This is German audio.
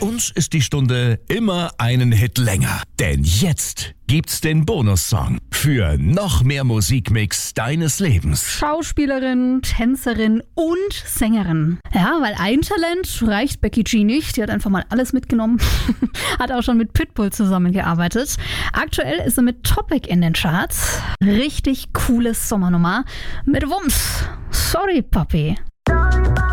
uns ist die Stunde immer einen Hit länger. Denn jetzt gibt's den Bonussong für noch mehr Musikmix deines Lebens. Schauspielerin, Tänzerin und Sängerin. Ja, weil ein Talent reicht Becky G nicht. Die hat einfach mal alles mitgenommen. Hat auch schon mit Pitbull zusammengearbeitet. Aktuell ist sie mit Topic in den Charts. Richtig cooles Sommernummer mit Wumms. Sorry, Papi.